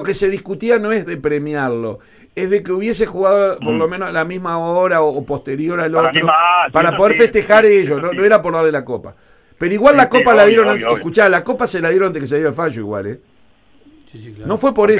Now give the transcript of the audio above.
que se discutía no es de premiarlo, es de que hubiese jugado por lo menos a la misma hora o posterior al otro, para poder festejar ellos, no era por darle la copa. Pero igual la copa la dieron, escuchá, la copa se la dieron antes que se diera el fallo igual, Sí, sí, claro. No fue por eso.